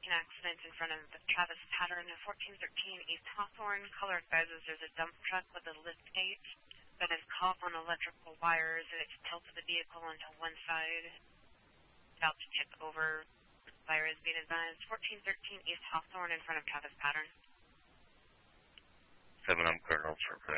accident in front of Travis Pattern at 1413 East Hawthorne. Color advises there's a dump truck with a lift gate that is caught on electrical wires and it's tilted the vehicle onto one side, about to tip over. Fire is being advised. 1413 East Hawthorne in front of Travis Pattern. 7, I'm Colonel for